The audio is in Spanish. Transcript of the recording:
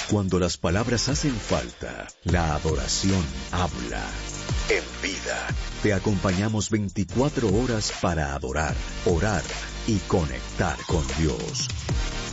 Cuando las palabras hacen falta, la adoración habla. En Vida, te acompañamos 24 horas para adorar, orar y conectar con Dios.